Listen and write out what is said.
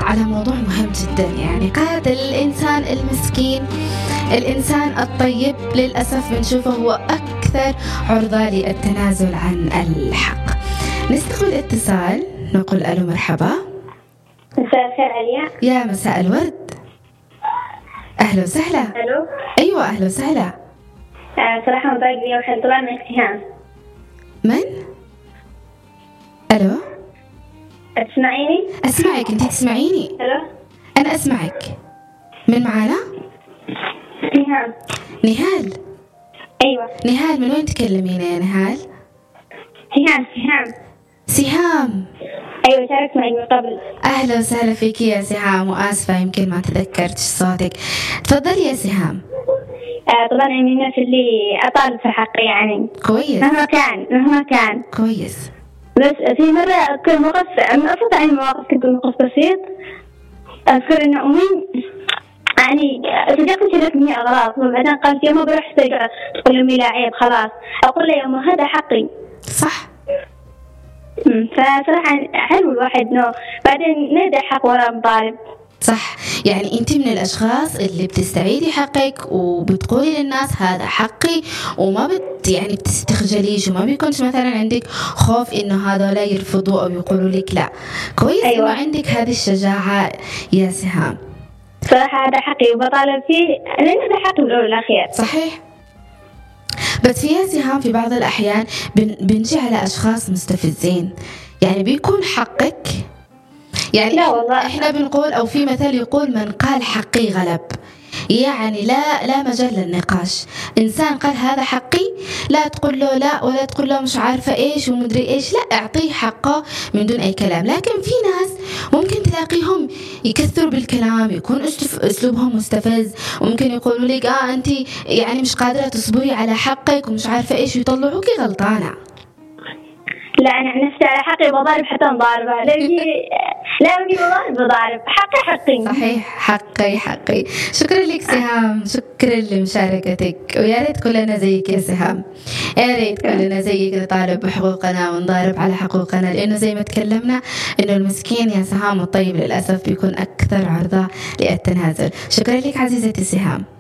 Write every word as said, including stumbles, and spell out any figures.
على موضوع مهم جدا، يعني قاعدة الإنسان المسكين، الإنسان الطيب للأسف بنشوفه هو أكثر عرضة للتنازل عن الحق. نستقبل اتصال، نقول ألو مرحبا. مساء الخير عليا. يا مساء الورد، أهلا وسهلا. ألو. أيوة أهلا وسهلا. آه صراحة مضايق لي وحد طلع من اتهام. من؟ ألو. تسمعيني؟ أسمعك، أنتي تسمعيني؟ ألو. أنا أسمعك. من معانا؟ نهال. نهال. أيوة. نهال من وين تكلمينا يا نهال؟ سهام سهام. سهام. أيوة شاركت معي من قبل. أهلا وسهلا فيك يا سهام، وآسفة يمكن ما تذكرت صوتك. تفضلي يا سهام. آه طبعا أنا من الناس اللي أطالب في حقي يعني. كويس. مهما كان مهما كان. كويس. بس في مرة كل موقف، أنا أفضل عن مواقف كل موقف بسيط. أذكر إن أمي يعني صديقتي شاركتني أغراض، وبعدين قالت يوم بروح استرجع، تقول أمي لا عيب خلاص، أقول لها يا أمي هذا حقي. صح. فصراحة حلو الواحد نو بعدين ندى حق ولا مطالب. صح، يعني أنت من الأشخاص اللي بتستعيدي حقك وبتقولي للناس هذا حقي، وما بت يعني بتستخجليش، وما بيكونش مثلا عندك خوف إنه هذولا يرفضوا أو يقولوا لك لا. كويس. أيوة. إنه عندك هذه الشجاعة يا سهام. صراحة هذا حقي وبطالب فيه لأن هذا حقي بالأول والأخير. صحيح. بس في سهام في بعض الأحيان بن بنجي على أشخاص مستفزين، يعني بيكون حقك، يعني لا والله. إحنا بنقول أو في مثل يقول من قال حقي غلب، يعني لا لا مجال للنقاش. إنسان قال هذا حقي، لا تقول له لا ولا تقول له مش عارفة إيش ومدري إيش، لا أعطيه حقه من دون أي كلام. لكن في ناس ممكن تلاقيهم يكثروا بالكلام، يكون أسلوبهم مستفز، وممكن يقولوا لك آه أنت يعني مش قادرة تصبري على حقك ومش عارفة إيش، ويطلعوك غلطانة. لا أنا عن نفسي على حقي بضارب حتى نضاربها، لأني لا أني بضارب بضارب حقي حقي. صحيح، حقي حقي. شكرا لك سهام، شكرا لمشاركتك، ويا ريت كلنا زيك يا سهام، يا ريت كلنا زيك نطالب بحقوقنا ونضارب على حقوقنا، لأنه زي ما تكلمنا إنه المسكين يا سهام الطيب للأسف بيكون أكثر عرضة للتنازل. شكرا لك عزيزتي سهام.